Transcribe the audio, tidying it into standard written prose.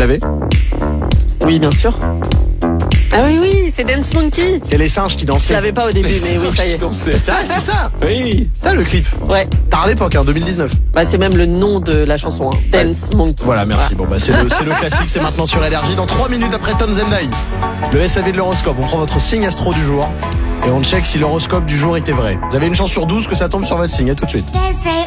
l'avez? Oui, bien sûr. Ah oui, c'est Dance Monkey. C'est les singes qui Je dansaient. l'avais pas au début, mais oui, ça y est. C'est vrai, c'était ça. Oui. C'est ça le clip. Ouais. Tard à l'époque, 2019. Bah, c'est même le nom de la chanson, hein. Dance Monkey. Voilà, merci. Bon, bah, c'est le classique, c'est maintenant sur LRJ. Dans 3 minutes après Tom Zendai, le SAV de l'horoscope. On prend votre signe astro du jour et on check si l'horoscope du jour était vrai. Vous avez une chance sur 12 que ça tombe sur votre signe. À tout de suite.